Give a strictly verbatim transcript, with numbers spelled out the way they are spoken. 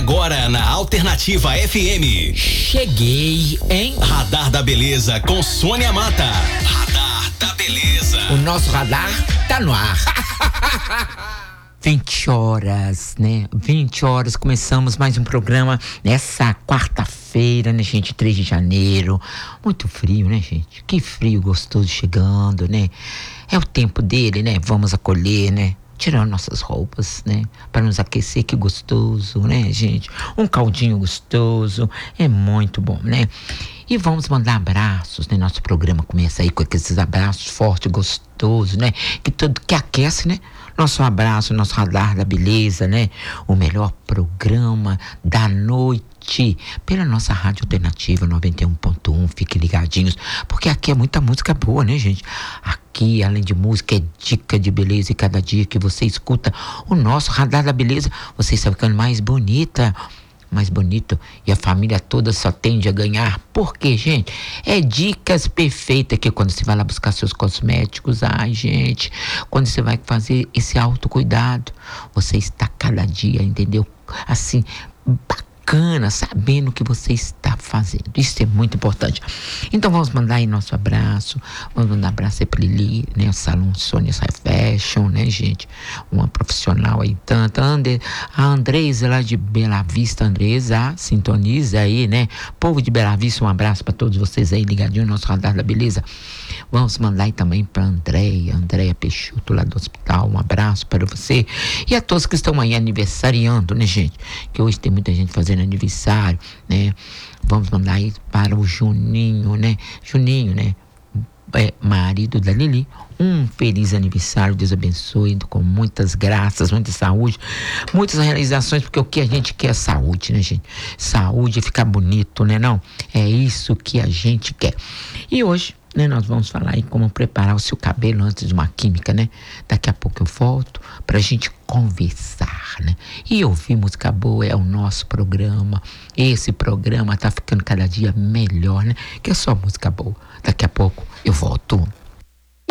Agora na Alternativa F M. Cheguei, hein? Radar da Beleza com Sônia Mata. Radar da Beleza. O nosso radar tá no ar. vinte horas, né? vinte horas, começamos mais um programa nessa quarta-feira, né, gente? três de janeiro. Muito frio, né, gente? Que frio gostoso chegando, né? É o tempo dele, né? Vamos acolher, né? Tirando nossas roupas, né? Para nos aquecer, que gostoso, né, gente? Um caldinho gostoso, é muito bom, né? E vamos mandar abraços, né? Nosso programa começa aí com esses abraços fortes, gostosos, né? Que tudo que aquece, né? Nosso abraço, nosso radar da beleza, né? O melhor programa da noite pela nossa rádio alternativa noventa e um ponto um. Fiquem ligadinhos, porque aqui é muita música boa, né, gente? Aqui, além de música, é dica de beleza, e cada dia que você escuta o nosso radar da beleza, você está ficando mais bonita, mais bonito, e a família toda só tende a ganhar. Por quê, gente? É dicas perfeitas que quando você vai lá buscar seus cosméticos, ai, gente, quando você vai fazer esse autocuidado, você está cada dia, entendeu? Assim, bacana, sabendo o que você está fazendo. Isso é muito importante. Então vamos mandar aí nosso abraço, vamos mandar abraço aí para Lili, né? O Salão Sônia Fashion, né, gente? Uma profissional aí tanto. A Andresa lá de Bela Vista, Andresa, sintoniza aí, né? Povo de Bela Vista, um abraço para todos vocês aí ligadinho no nosso radar da beleza. Vamos mandar aí também para Andréia, Andréia Peixoto lá do hospital, um abraço para você e a todos que estão aí aniversariando, né, gente? Que hoje tem muita gente fazendo aniversário, né? Vamos mandar aí para o Juninho, né? Juninho, né? É, marido da Lili, um feliz aniversário, Deus abençoe, com muitas graças, muita saúde, muitas realizações, porque o que a gente quer é saúde, né, gente? Saúde, ficar bonito, né, não? É isso que a gente quer. E hoje, né, nós vamos falar aí como preparar o seu cabelo antes de uma química, né? Daqui a pouco eu volto pra gente conversar, né? E ouvir música boa é o nosso programa. Esse programa tá ficando cada dia melhor, né? Que é só música boa. Daqui a pouco eu volto.